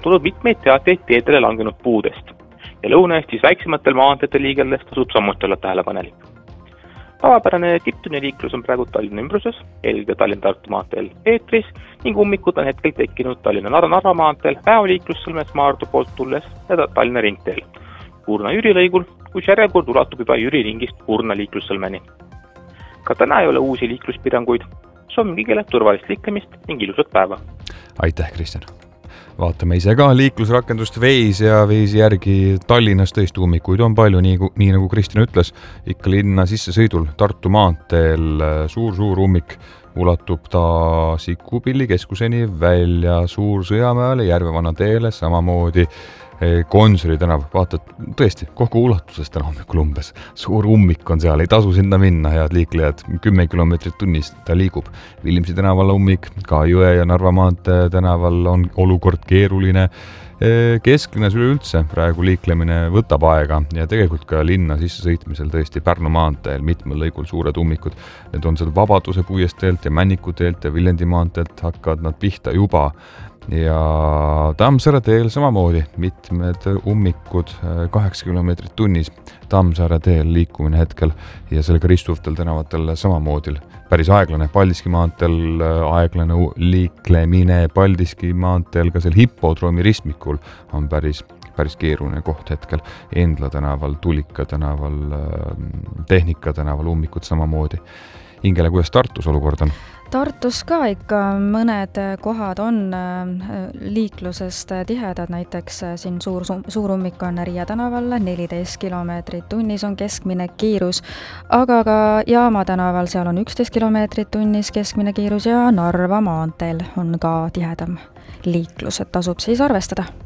tulnud mitmeid teateid teedele langenud puudest ja Lõuna-Eestis väiksematel maanteedel liigeldes tasub samuti olla tähelepanelik. Tavapärane tipptunniliiklus on praegu Tallinna ümbruses, eelkõige Tallinna-Tartu maanteel eetris ning ummikud on hetkel tekkinud Tallinna-Narva maanteel Väo-liiklussõlmes Maardu poolt tulles ja Tallinna ringteel Kurna-Jüri lõigul, kus järjekord ulatub juba Jüri ringist Kurna liiklussõlmeni. Ka täna ei ole uusi liikluspiiranguid. Soovime kõigile turvalist liiklemist ning ilusat päeva. Aitäh, Kristjan! Vaatame ise ka liiklusrakendust Waze ja Waze'i järgi Tallinnas tõesti ummikuid on palju, nii nagu Kristjan ütles, ikka linna sissesõidul Tartu maanteel suur ummik ulatub ta Sikupilli keskuseni välja Suur-Sõjamäele, Järvevanna teele, samamoodi Konsoli tänav, vaatad tõesti kogu ulatuses täna hommikul umbes. Suur ummik on seal, ei tasu sinna minna, head liiklejad, 10 kilomeetrit tunnis ta liigub. Vilmsi tänaval ummik, ka Jõe ja Narva maantee tänaval on olukord keeruline. Kesklinnas üleüldse praegu liiklemine võtab aega ja tegelikult ka linna sissesõitmisel tõesti Pärnu maanteel mitmel lõigul suured ummikud. Need on seal Vabaduse puiesteelt ja Männiku teelt ja Viljandi maanteelt hakkavad nad pihta juba. Ja Tammsaare teel samamoodi mitmed ummikud 8 kilomeetrit tunnis Tammsaare teel liikumine hetkel ja sellega ristuvatel tänavatel samamoodi päris aeglane. Paldiski maanteel aeglane liiklemine, Paldiski maanteel ka seal Hippodroomi ristmikul on päris keeruline koht hetkel. Endla tänaval, Tulika tänaval, Tehnika tänaval ummikud samamoodi. Ingele, kuidas Tartus olukord on? Tartus ka ikka mõned kohad on liiklusest tihedad, näiteks siin suur ummik on Riia tänaval, 14 kilomeetrit tunnis on keskmine kiirus, aga ka Jaama tänaval seal on 11 kilomeetrit tunnis keskmine kiirus ja Narva maanteel on ka tihedam liiklus, et tasub siis arvestada.